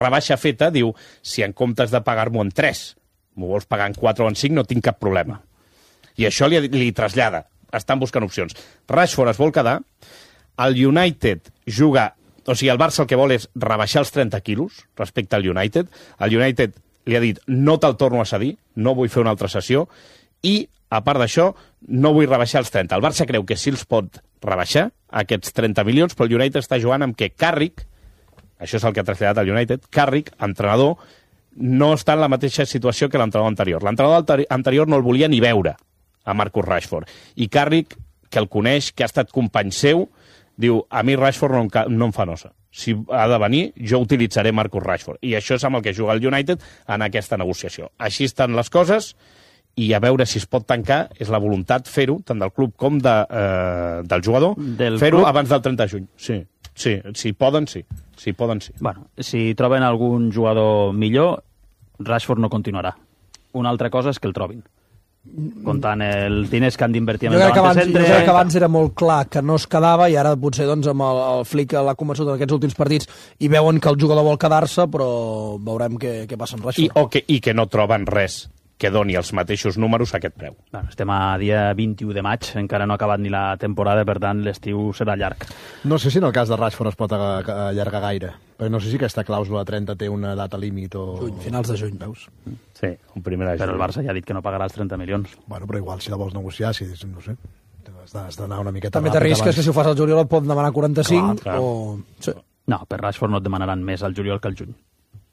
rebaixa feta, diu, si en comptes de pagar-m'ho en 3, m'ho vols pagar en 4 o en 5, no tinc cap problema. I això li trasllada. Estan buscant opcions. Rashford es vol quedar, el United juga... O sigui, el Barça el que vol és rebaixar els 30 quilos respecte al United. El United li ha dit, no te'l torno a cedir, no vull fer una altra sessió, i, a part d'això, no vull rebaixar els 30. El Barça creu que sí els pot rebaixar, aquests 30 milions, però el United està jugant amb que Carrick, això és el que ha traslladat el United, Carrick, entrenador, no està en la mateixa situació que l'entrenador anterior. L'entrenador anterior no el volia ni veure, a Marcus Rashford. I Carrick, que el coneix, que ha estat company seu, diu, a mi Rashford no em fa nosa. Si ha de venir, jo utilitzaré Marcus Rashford. I això és amb el que juga el United en aquesta negociació. Així estan les coses, i a veure si es pot tancar, és la voluntat fer-ho, tant del club com del jugador, fer-ho abans del 30 de juny. Sí, si poden, sí. Bueno, si troben algun jugador millor, Rashford no continuarà. Una altra cosa és que el trobin. Comptant els diners que han d'invertir en el davant de centre... Jo crec que abans era molt clar que no es quedava i ara potser doncs, amb el Flick l'ha convençut en aquests últims partits i veuen que el jugador vol quedar-se, però veurem què passa amb Rashford. I que no troben res que doni els mateixos números a aquest preu. Bueno, estem a dia 21 de maig, encara no ha acabat ni la temporada, per tant l'estiu serà llarg. No sé si en el cas de Rashford es pot allargar gaire, perquè no sé si aquesta clàusula 30 té una data límit o... Finals de juny, veus? Sí, un primer de juny. Però el Barça ja ha dit que no pagarà els 30 milions. Bueno, però igual si la vols negociar, no sé, has d'anar una miqueta... També t'arrisques que si ho fas al juliol et poden demanar 45 clar. o... Sí. No, per Rashford no et demanaran més al juliol que al juny.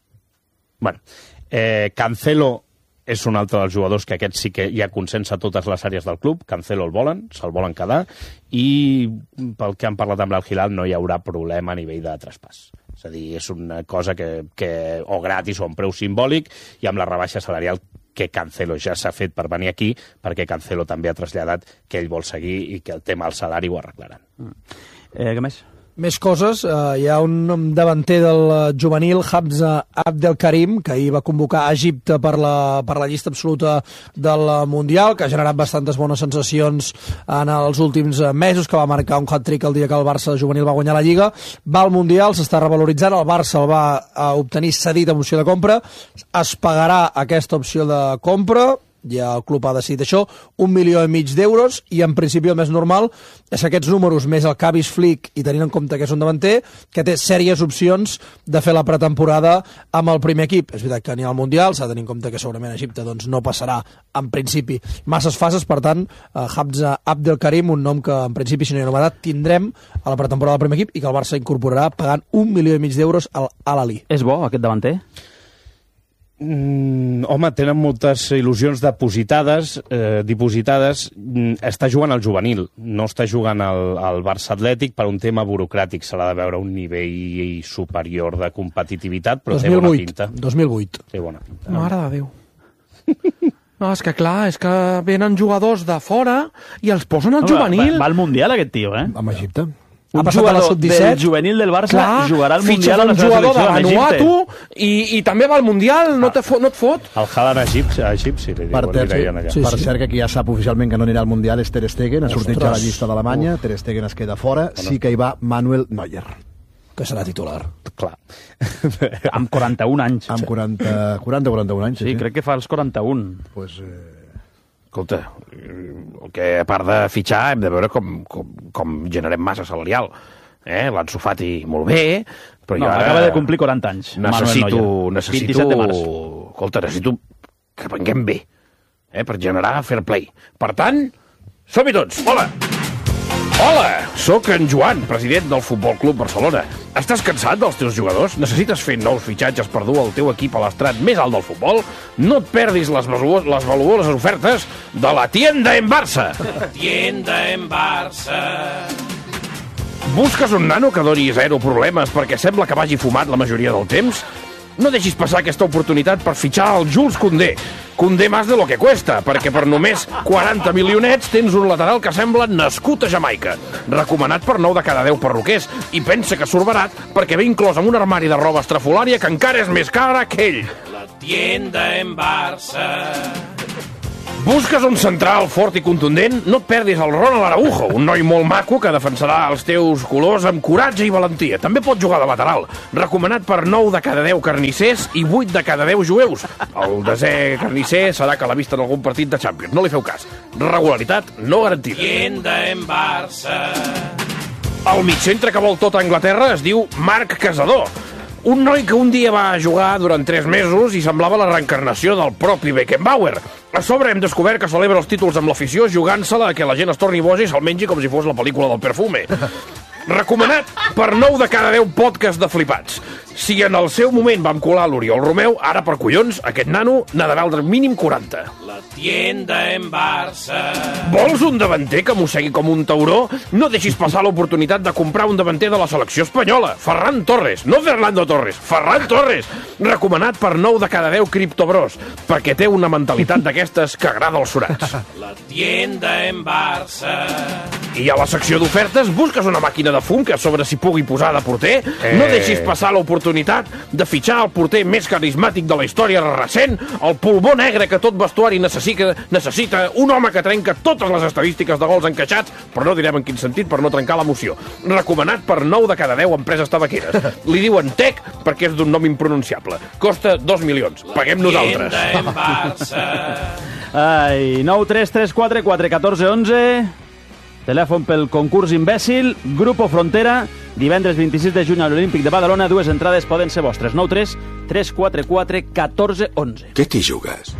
Bueno, Cancelo és un altre dels jugadors que aquest sí que hi ha consens a totes les àrees del club. Cancelo el volen, se'l volen quedar, i pel que han parlat amb l'Al-Hilal no hi haurà problema a nivell de traspàs. És a dir, és una cosa que o gratis o amb preu simbòlic, i amb la rebaixa salarial que Cancelo ja s'ha fet per venir aquí, perquè Cancelo també ha traslladat que ell vol seguir i que el tema del salari ho arreglaran. Què més? Més coses, hi ha un davanter del juvenil, Hamza Abdelkarim, que ahir va convocar a Egipte per la llista absoluta del Mundial, que ha generat bastantes bones sensacions en els últims mesos, que va marcar un hat-trick el dia que el Barça juvenil va guanyar la Lliga. Va al Mundial, s'està revaloritzant, el Barça el va obtenir cedit amb opció de compra, es pagarà aquesta opció de compra, ja el club ha decidit això, 1,5 milions d'euros, i en principi el més normal és aquests números més el que ha vist Flick, i tenint en compte que és un davanter que té sèries opcions de fer la pretemporada amb el primer equip. És veritat que ni al Mundial, s'ha de tenir en compte que segurament Egipte doncs, no passarà en principi masses fases, per tant Hamza Abdelkarim, un nom que en principi, si no hi ha novetat, tindrem a la pretemporada del primer equip i que el Barça incorporarà pagant 1,5 milions d'euros al Al-Ahly. És bo aquest davanter? Home, tenen moltes il·lusions dipositades. Està jugant al juvenil, no està jugant al Barça Atlètic per un tema burocràtic. Se l'ha de veure a un nivell superior de competitivitat, però 2008, té bona pinta. 2008. Té bona pinta. Mare de Déu. No, és que clar, és que venen jugadors de fora i els posen al juvenil. Va al Mundial aquest tio, Amb Egipte. Un jugador del juvenil del Barça jugarà al Mundial a la selecció d'Egipte. I també va al Mundial, no et fot? El Haaland egipci, li deien allà. Per cert, que qui ja sap oficialment que no anirà al Mundial és Ter Stegen, ha sortit ja la llista d'Alemanya, Ter Stegen es queda fora, sí que hi va Manuel Neuer, que serà titular. Clar. Amb 41 anys. Amb 40 o 41 anys. Sí, crec que fa els 41. Pues... Escolta, que a part de fitxar hem de veure com generem massa salarial. L'Ansu Fati molt bé, però jo ara... Acaba de complir 40 anys. Necessito... 27 de març. Escolta, necessito que venguem bé, per generar fair play. Per tant, som-hi tots! Hola! Hola, sóc en Joan, president del Futbol Club Barcelona. Estàs cansat dels teus jugadors? Necessites fer nous fitxatges per dur el teu equip a l'estrat més alt del futbol? No et perdis les valuoses ofertes de la Tienda en Barça. Tienda en Barça. Busques un nano que doni zero problemes perquè sembla que vagi fumat la majoria del temps? No deixis passar aquesta oportunitat per fitxar el Jules Koundé. Koundé más de lo que cuesta, perquè per només 40 milionets tens un lateral que sembla nascut a Jamaica. Recomanat per 9 de cada 10 perruquers, i pensa que surt barat perquè ve inclòs amb un armari de roba estrafolària que encara és més cara que ell. La Tienda en Barça. Busques un central fort i contundent? No et perdis el Ronald Araujo, un noi molt maco que defensarà els teus colors amb coratge i valentia. També pot jugar de lateral. Recomanat per 9 de cada 10 carnissers i 8 de cada 10 jueus. El 10è carnisser serà que l'ha vist en algun partit de Champions. No li feu cas. Regularitat no garantida. Tienda en Barça. El migcentre que vol tot a Anglaterra es diu Marc Casador. Un noi que un dia va jugar durant 3 mesos i semblava la reencarnació del propi Beckenbauer. A sobre hem descobert que celebra els títols amb l'afició jugant-se-la a que la gent es torni boja i se'l mengi com si fos la pel·lícula del Perfume. Recomanat per 9 de cada 10 podcasts de flipats. Si en el seu moment vam colar l'Oriol Romeu, ara per collons, aquest nano n'ha de valdre mínim 40. La tienda en Barça. Vols un davanter que mossegui com un tauró? No deixis passar l'oportunitat de comprar un davanter de la selecció espanyola. Ferran Torres, no Fernando Torres, Ferran Torres. Recomanat per 9 de cada 10 criptobros, perquè té una mentalitat d'aquestes que agrada als surats. La tienda en Barça. I a la secció d'ofertes busques una màquina de fum que a sobre s'hi pugui posar de porter? No deixis passar l'oportunitat de fitxar el porter més carismàtic de la història recent, el pulmó negre que tot vestuari necessita, un home que trenca totes les estadístiques de gols encaixats, però no direm en quin sentit per no trencar l'emoció. Recomanat per 9 de cada 10 empreses tabaqueres. Li diuen Tec perquè és d'un nom impronunciable. Costa 2 milions. Paguem nosaltres. Tienda en Barça. Ai, 9 3 3 4 4 14 11... Telèfon pel concurs imbècil, Grupo Frontera, divendres 26 de juny a l'Olímpic de Badalona, 2 entrades poden ser vostres. 9 3 3 4 4 14 11. Què t'hi jugues?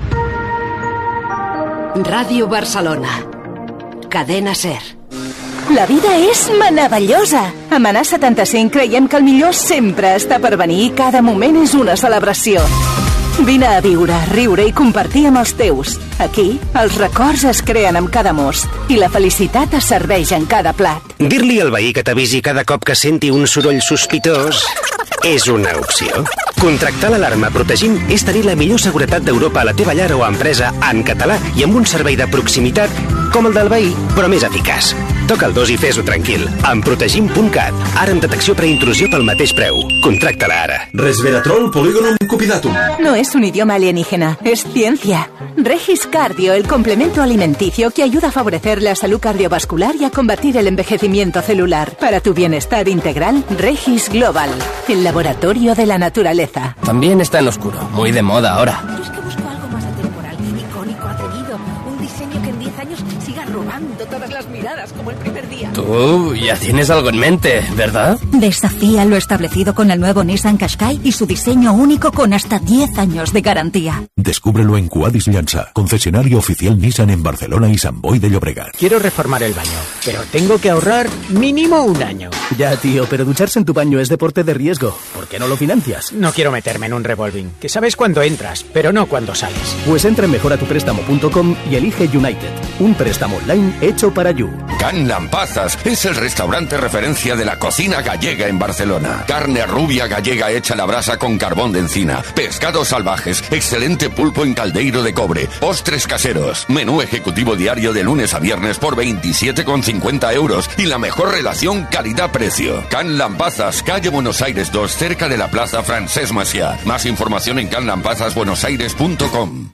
Ràdio Barcelona. Cadena SER. La vida és meravellosa. A Manà 75 creiem que el millor sempre està per venir i cada moment és una celebració. Vine a viure, riure i compartir amb els teus. Aquí, els records es creen amb cada most i la felicitat es serveix en cada plat. Dir-li al veí que t'avisi cada cop que senti un soroll sospitós és una opció. Contractar l'alarma protegint és tenir la millor seguretat d'Europa a la teva llar o empresa en català i amb un servei de proximitat com el del veí, però més eficaç. Toca el 2 i fes-ho tranquil. Amb protegim.cat. Ara amb detecció preintrusió pel mateix preu. Contracta-la ara. Resveratrol Polygonum cupidatum. No es un idioma alienígena, es ciencia. Regis Cardio, el complemento alimenticio que ayuda a favorecer la salud cardiovascular y a combatir el envejecimiento celular. Para tu bienestar integral, Regis Global, el laboratorio de la naturaleza. También está en oscuro, muy de moda ahora. Yo es que busco algo más atemporal, icónico, atrevido. Un diseño que en 10 años siga robando todas las miradas como el primer día. Tú ya tienes algo en mente, ¿verdad? Desafía lo establecido con el nuevo Nissan Qashqai y su diseño único con hasta 10 años de garantía. Descúbrelo en Cuadis Llança, concesionario oficial Nissan en Barcelona y Sant Boi de Llobregat. Quiero reformar el baño, pero tengo que ahorrar mínimo 1 año. Ya, tío, pero ducharse en tu baño es deporte de riesgo. ¿Por qué no lo financias? No quiero meterme en un revolving, que sabes cuándo entras, pero no cuándo sales. Pues entra en mejoratuprestamo.com y elige United, un préstamo online hecho para You. Can Lampazas es el restaurante referencia de la cocina gallega en Barcelona. Carne rubia gallega hecha a la brasa con carbón de encina, pescados salvajes, excelente pulpo en caldeiro de cobre, postres caseros, menú ejecutivo diario de lunes a viernes por 27,50 euros y la mejor relación calidad-precio. Can Lampazas, calle Buenos Aires 2, cerca de la Plaza Francesc Macià. Más información en canlampazasbuenosaires.com.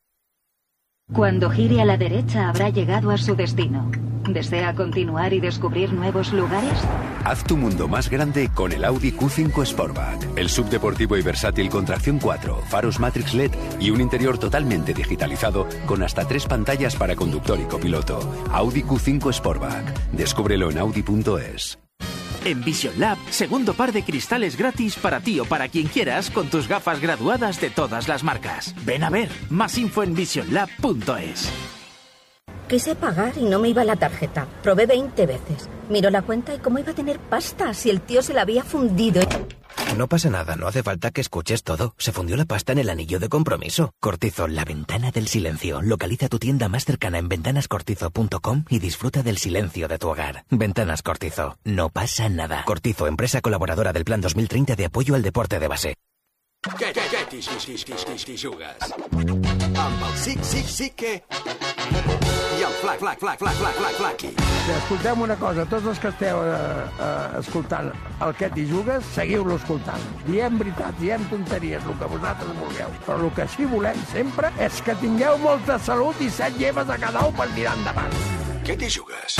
Cuando gire a la derecha habrá llegado a su destino. ¿Desea continuar y descubrir nuevos lugares? Haz tu mundo más grande con el Audi Q5 Sportback. El subdeportivo y versátil con tracción 4, faros Matrix LED y un interior totalmente digitalizado con hasta 3 pantallas para conductor y copiloto. Audi Q5 Sportback. Descúbrelo en Audi.es. En Vision Lab, segundo par de cristales gratis para ti o para quien quieras con tus gafas graduadas de todas las marcas. Ven a ver, más info en visionlab.es. Quise pagar y no me iba la tarjeta. Probé 20 veces. Miro la cuenta y cómo iba a tener pasta si el tío se la había fundido. No pasa nada, no hace falta que escuches todo. Se fundió la pasta en el anillo de compromiso. Cortizo, la ventana del silencio. Localiza tu tienda más cercana en ventanascortizo.com y disfruta del silencio de tu hogar. Ventanas Cortizo, no pasa nada. Cortizo, empresa colaboradora del Plan 2030 de apoyo al deporte de base. ¿Qué t'hi jugues? amb el sí que... I el flac. Escolteu una cosa, tots els que esteu escoltant el que t'hi jugues, seguiu-lo escoltant. Diem veritat, diem tonteries, el que vosaltres vulgueu. Però el que sí volem sempre és que tingueu molta salut i 7 lleves a cada un per tirar endavant. Què t'hi jugues?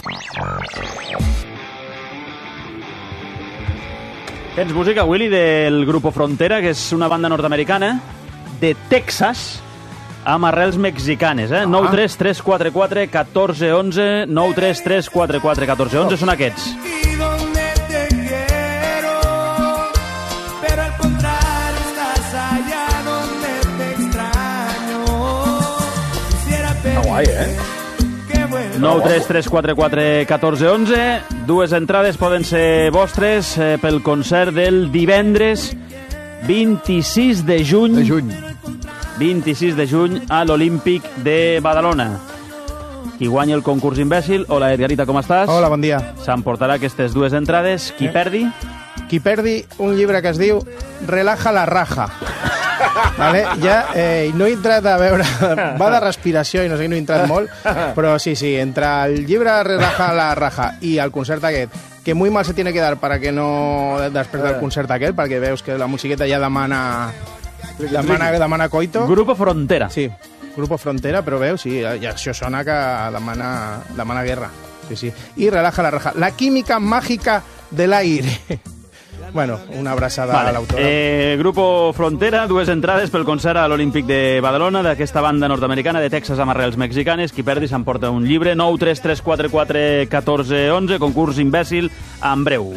Tens música, Willy, del Grupo Frontera, que és una banda nord-americana de Texas, amb arrels mexicanes, 933441411, 933441411, són aquests. Està guai, 933441411. Dues entrades poden ser vostres pel concert del divendres 26 de juny. 26 de juny a l'Olímpic de Badalona. Qui guanya el concurs imbècil? Hola, Edgarita, com estàs? Hola, bon dia. S'emportarà aquestes dues entrades. Qui perdi? Qui perdi un llibre que es diu Relaja la raja. Vale? Ja no he entrat a veure... Va de respiració i no sé, no he entrat molt, però sí, entre el llibre Relaja la raja i el concert aquest, que muy mal se tiene que dar para que no... Després del concert aquest, perquè veus que la musiqueta ja demana coito. Grupo Frontera. Sí, Grupo Frontera, però veus, sí, i això sona que demana guerra. Sí. I Relaja la raja. La química mágica del aire. Bueno, una abraçada a l'autora. Grupo Frontera, dues entrades pel concert a l'Olímpic de Badalona d'aquesta banda nord-americana de Texas amb arrels mexicanes. Qui perdi s'emporta un llibre. 933441411, concurs imbècil en breu.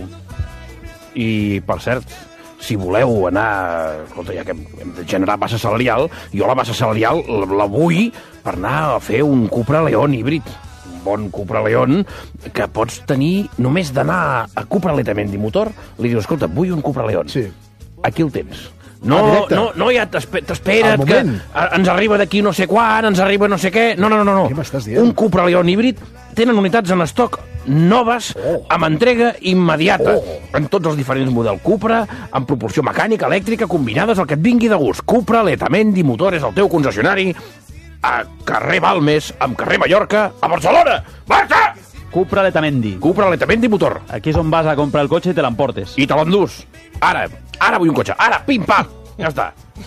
I, per cert, si voleu anar... Escolta, ja que hem de generar massa salarial, jo la massa salarial la vull per anar a fer un Cupra León híbrid. Un bon Cupra León que pots tenir només d'anar a Cupra Letamendi Motor. Li dius, escolta, vull un Cupra León. Sí. Aquí el tens. No ja t'espera't que ens arriba d'aquí no sé quan, ens arriba no sé què. No. Què m'estàs dient? Un Cupra León híbrid tenen unitats en estoc noves, amb entrega immediata, en tots els diferents models Cupra, amb propulsió mecànica, elèctrica, combinades, el que et vingui de gust. Cupra Letamendi Motor és el teu concessionari a carrer Balmes, amb carrer Mallorca, a Barcelona. Barça! Cupra Letamendi. Cupra Letamendi Motor. Aquí és on vas a comprar el cotxe i te l'emportes. I te l'endús. Ara vull un cotxe. Ara, pim-pam. Ja està.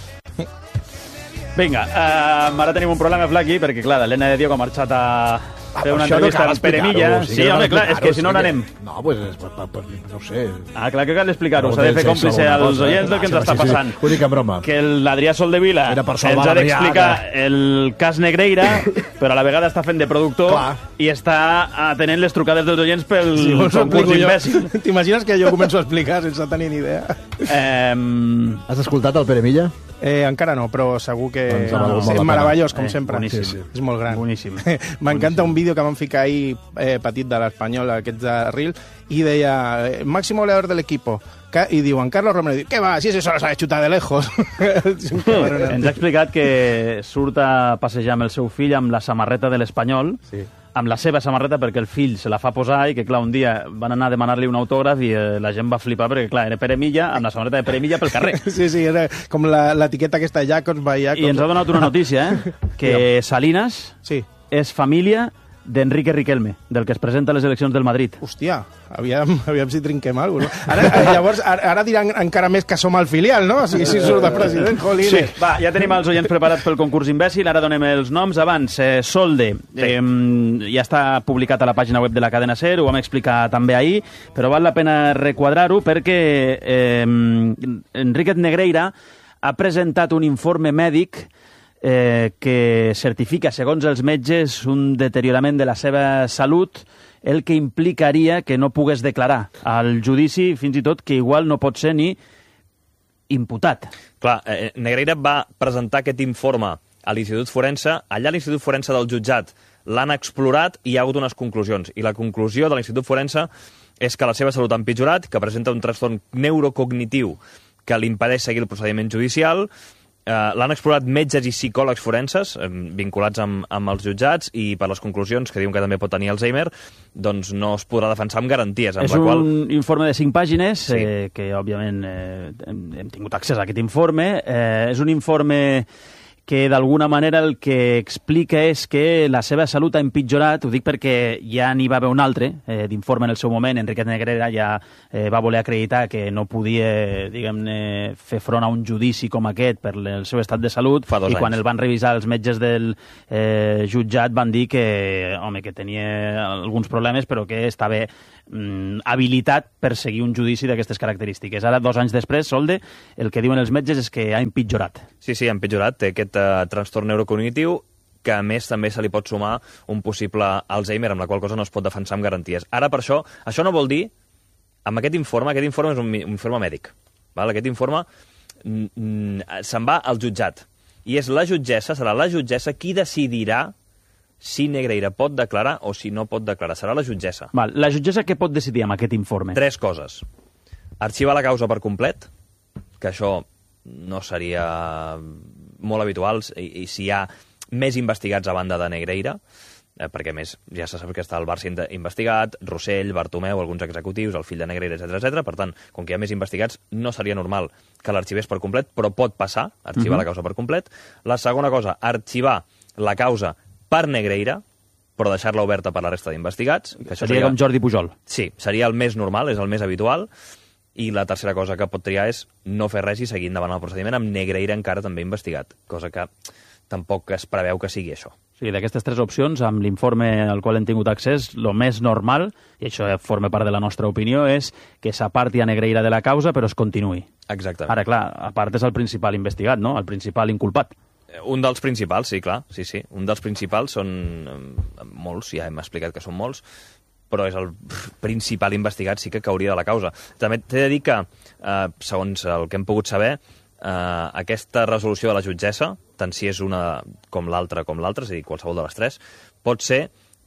Vinga, ara tenim un problema, Flaqui, perquè, clar, l'Helena de Diego ha marxat a fer una entrevista al Peremilla. Sí, home, clar, és que si no n'anem. No, pues no sé. Ah, clar que cal explicar-ho. S'ha de fer còmplice als oients del que ens està passant. Ho dic en broma. Que l'Adrià Soldevila ens ha d'explicar el cas Negreira, però a la vegada està fent de productor i està atenent les trucades dels oients pel concurs imbècil. T'imagines que jo començo a explicar sense tenir ni idea? Has escoltat el Peremilla? Encara no, però segur que és meravellós, com sempre. Boníssim. És molt gran. Boníssim. M'encanta un vídeo que vam ficar ahir petit de l'Espanyol, aquests de Reel, i deia, máximo goleador del equipo. I diuen, Carlos Romero, què va, si eso lo sabe chutar de lejos. Ens ha explicat que surt a passejar amb el seu fill amb la samarreta de l'Espanyol, amb la seva samarreta perquè el fill se la fa posar i que, clar, un dia van anar a demanar-li un autògraf i la gent va flipar perquè, clar, era Peremilla amb la samarreta de Peremilla pel carrer. Sí, era com l'etiqueta aquesta de Jacobs by Jacobs. I ens ha donat una notícia, que Salinas és família d'Enrique Riquelme, del que es presenta a les eleccions del Madrid. Hòstia, aviam si trinquem alguna cosa. Llavors, ara diran encara més que som el filial, no? Si surt de president, jolines. Sí, va, ja tenim els oients preparats pel concurs imbècil, ara donem els noms. Abans, Solde, ja està publicat a la pàgina web de la cadena SER, ho vam explicar també ahir, però val la pena requadrar-ho perquè Enriquet Negreira ha presentat un informe mèdic que certifica, segons els metges, un deteriorament de la seva salut, el que implicaria que no pogués declarar al judici, fins i tot que igual no pot ser ni imputat. Clar, Negreira va presentar aquest informe a l'Institut Forense. Allà a l'Institut Forense del jutjat l'han explorat i hi ha hagut unes conclusions. I la conclusió de l'Institut Forense és que la seva salut ha empitjorat, que presenta un trastorn neurocognitiu que li impedeix seguir el procediment judicial. L'han explorat metges i psicòlegs forenses vinculats amb els jutjats i per les conclusions, que diuen que també pot tenir Alzheimer, doncs no es podrà defensar amb garanties. És un informe de 5 pàgines, que òbviament hem tingut accés a aquest informe. És un informe que d'alguna manera el que explica és que la seva salut ha empitjorat. Ho dic perquè ja n'hi va haver un altre d'informe en el seu moment. Enriquet Negreira ja va voler acreditar que no podia, diguem-ne, fer front a un judici com aquest per el seu estat de salut, i quan el van revisar els metges del jutjat van dir que, home, que tenia alguns problemes, però que estava habilitat per seguir un judici d'aquestes característiques. Ara, 2 anys després, Solde, el que diuen els metges és que ha empitjorat. Sí, ha empitjorat. Té aquest trastorn neurocognitiu, que a més també se li pot sumar un possible Alzheimer, amb la qual cosa no es pot defensar amb garanties. Ara, per això no vol dir, amb aquest informe és un informe mèdic. Val? Aquest informe se'n va al jutjat. I és serà la jutgessa qui decidirà si Negreira pot declarar o si no pot declarar. Serà la jutgessa. Val. La jutgessa què pot decidir amb aquest informe? 3 coses. Arxivar la causa per complet, que això no seria molt habitual, i si hi ha més investigats a banda de Negreira, perquè a més ja se sap que està el Barça investigat, Rossell, Bartomeu, alguns executius, el fill de Negreira, etc. Per tant, com que hi ha més investigats, no seria normal que l'arxivés per complet, però pot passar, arxivar la causa per complet. La segona cosa, arxivar la causa per Negreira, però deixar-la oberta per la resta d'investigats. Seria com Jordi Pujol. Sí, seria el més normal, és el més habitual. I la tercera cosa que pot triar és no fer res i seguir endavant el procediment amb Negreira encara també investigat, cosa que tampoc es preveu que sigui això. Sí, d'aquestes 3 opcions, amb l'informe al qual hem tingut accés, el més normal, i això forma part de la nostra opinió, és que s'aparti a Negreira de la causa, però es continuï. Exactament. Ara, clar, a part és el principal investigat, no? El principal inculpat. Un dels principals, sí, clar. Sí. Un dels principals són molts, ja hem explicat que són molts, però és el principal investigat, sí que cauria de la causa. També t'he de dir que, segons el que hem pogut saber, aquesta resolució de la jutgessa, tant si és una com l'altra, és a dir, qualsevol de les 3, pot ser...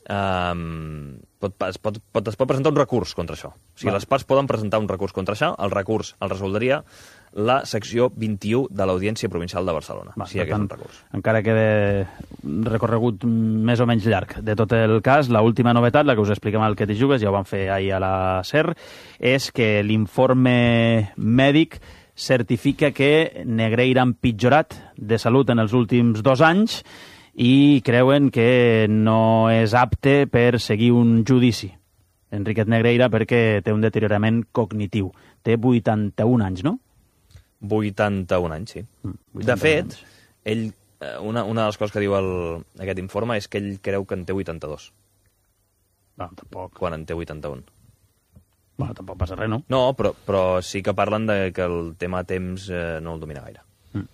es pot presentar un recurs contra això. O sigui, les parts poden presentar un recurs contra això, el recurs el resoldria la secció 21 de l'Audiència Provincial de Barcelona. Si hi hagués un recurs. Encara queda un recorregut més o menys llarg de tot el cas. L'última novetat, la que us expliquem al Que t'hi jugues, ja ho vam fer ahir a la SER, és que l'informe mèdic certifica que Negreira ha empitjorat de salut en els últims 2 anys i creuen que no és apte per seguir un judici. Enriquet Negreira perquè té un deteriorament cognitiu. Té 81 anys, no? 81 anys, sí. De fet, ell, una de les coses que diu aquest informe és que ell creu que en té 82. No, tampoc. Quan en té 81. Bueno, tampoc passa res, no? No, però sí que parlen de que el tema temps no el domina gaire.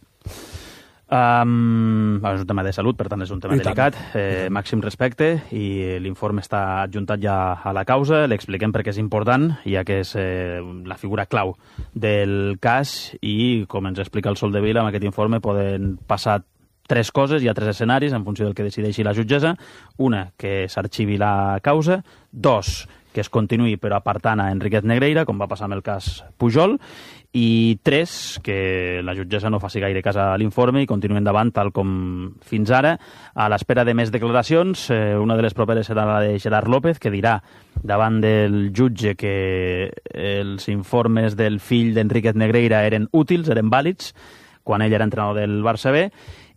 És un tema de salut, per tant és un tema delicat, màxim respecte, i l'informe està adjuntat ja a la causa. L'expliquem perquè és important, ja que és la figura clau del cas, i com ens explica el Sol de Vila, amb aquest informe poden passar 3 coses, hi ha 3 escenaris en funció del que decideixi la jutgessa. Una, que s'arxivi la causa. 2, que es continuï però apartant a Enriquet Negreira, com va passar amb el cas Pujol. I 3, que la jutgessa no faci gaire cas a l'informe i continuï endavant tal com fins ara, a l'espera de més declaracions. Una de les properes serà la de Gerard López, que dirà davant del jutge que els informes del fill d'Enriquet Negreira eren útils, eren vàlids, quan ell era entrenador del Barça B,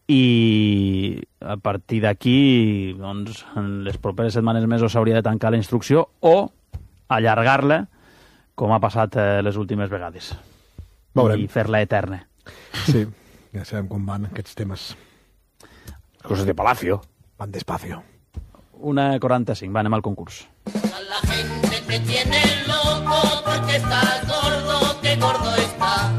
i a partir d'aquí, doncs, en les properes setmanes mesos s'hauria de tancar la instrucció o allargar-la, com ha passat les últimes vegades. Veurem. I fer-la eterna. Sí, ja sabem com van aquests temes. Coses de Palacio. Van despacio. 1:45, va, anem al concurs. La gente te tiene loco porque estás gordo, que gordo está.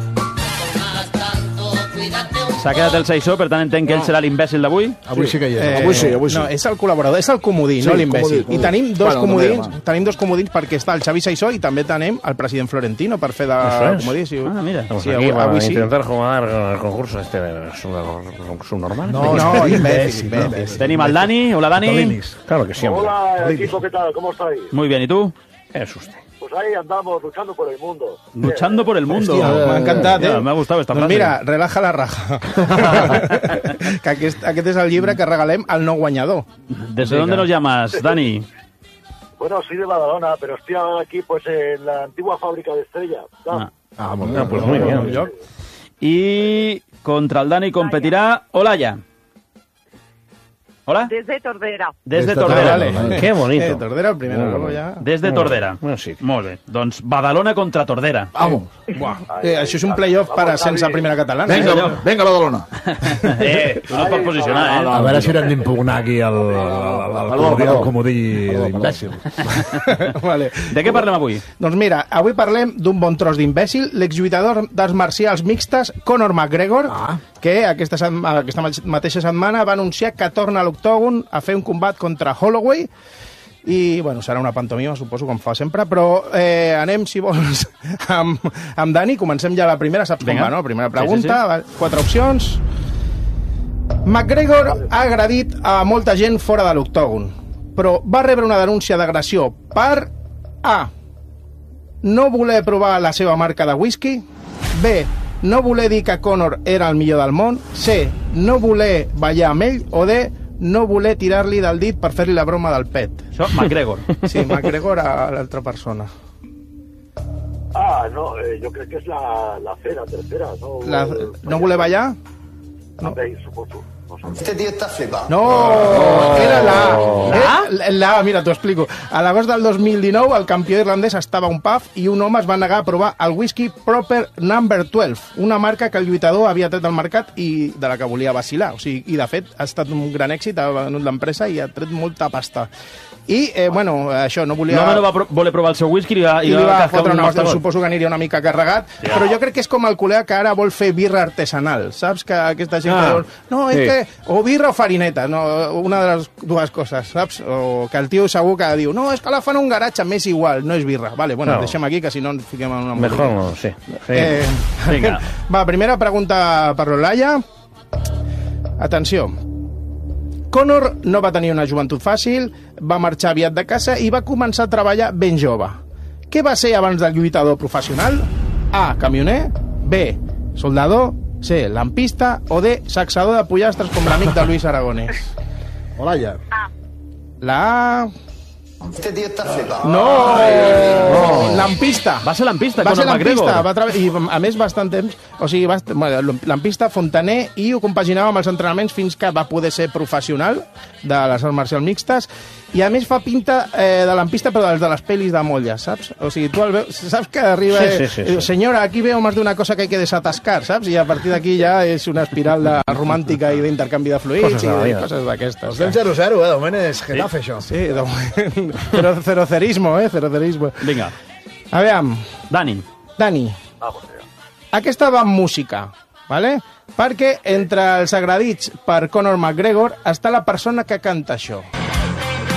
S'ha quedat el Saissó, per tant entenc que ell serà l'imbècil d'avui. Avui sí que hi és. Avui sí. No, és el col·laborador, és el comodí, no l'imbècil. I tenim dos comodins perquè està el Xavi Saissó i també tenim el president Florentino per fer de comodí. Mira. Sí, avui sí. Intentar jugar el concurso este es un subnormal. No, imbécil. Tenim el Dani. Hola, Dani. Claro que sí. Hola, equipo, ¿qué tal? ¿Cómo estáis? Muy bien, ¿y tú? Es usted. Pues ahí andamos, luchando por el mundo. Luchando por el mundo. Hòstia, m'ha encantat, Me ha gustado esta frase. Mira, relaja la raja. Que aquest és el llibre que regalem al no guanyador. ¿Desde dónde nos llamas, Dani? Bueno, soy de Badalona, pero estoy ahora aquí pues en la antigua fábrica de Estrella. Pues muy bien. Y contra el Dani competirà Olaya. Hola. Desde Tordera. Desde Tordera. Vale. Qué bonito. Tordera el primero, luego ya... Desde Tordera. Sí. Molt bé. Doncs Badalona contra Tordera. Vamos. Això és un playoff per ascens a primera catalana. Venga, Badalona. Tu no et pots posicionar, A veure si hem d'impugnar aquí el comodí d'imbècil. Vale. De què parlem avui? Doncs mira, avui parlem d'un bon tros d'imbècil, l'exlluitador d'arts marcials mixtes Conor McGregor, que aquesta mateixa setmana va anunciar que torna a l'octògon a fer un combat contra Holloway i, bueno, serà una pantomima, suposo, com fa sempre, però anem, si vols, amb Dani. Comencem ja la primera, saps com va, no? Primera pregunta, sí. 4 opcions. McGregor ha agredit a molta gent fora de l'octògon, però va rebre una denúncia d'agressió per A. No voler provar la seva marca de whisky. B. No voler dir que Conor era el millor del món. C. No voler ballar amb ell. O D. No voler tirar-li del dit per fer-li la broma del pet. Això, McGregor. Sí, McGregor a l'altra persona. No, jo crec que és la C, la tercera. No voler ballar? No. Amb ell, suposo. Este tío está flipado. No, era la, mira, t'ho explico. A l'agost del 2019, el campió irlandès estava a un pub i un home es va negar a provar el whisky Proper Number 12, una marca que el lluitador havia tret al mercat i de la que volia vacilar. O sigui, i de fet ha estat un gran èxit, ha venut l'empresa i ha tret molta pasta. I, bueno, això, no volia... No va voler provar el seu whisky i li va fotre una hòstia, suposo que aniria una mica carregat, però jo crec que és com el col·lega que ara vol fer birra artesanal, saps? Que aquesta gent que diu, no, és que... O birra o farineta, no, una de les dues coses, saps? O que el tio segur que diu, no, és que la fan un garatge, m'és igual, no és birra. Vale, bueno, deixem aquí, que si no ens fiquem en una... Mejor no, sí. Vinga. Va, primera pregunta per l'Olaya. Atenció. Conor no va tenir una joventut fàcil, va marxar aviat de casa i va començar a treballar ben jove. Què va ser abans del lluitador professional? A. Camioner. B. Soldador. C. Lampista. O D. Saxador de pollastres com l'amic de Luis Aragonès. Olaya. La A... Este tío está flipado. No, lampista. Va ser lampista, va ser Conor lampista, i a més bastant temps, o sigui, lampista, fontaner, i ho compaginava amb els entrenaments fins que va poder ser professional de les arts marcials mixtes, i a més fa pinta de lampista però de les pel·lis de Molla, saps? O sigui, tu el veus, saps que arriba i diu, senyora, aquí veo más de una cosa que hay que desatascar, saps? I a partir d'aquí ja és una espiral de romàntica i d'intercanvi de fluids i coses d'aquestes. Estem 0-0, de moment és Getafe, això. Sí, de moment... Cerocerismo, cerocerismo. Vinga. A veure... Dani. Aquesta va amb música, ¿vale? Perquè entre els agredits per Conor McGregor està la persona que canta això.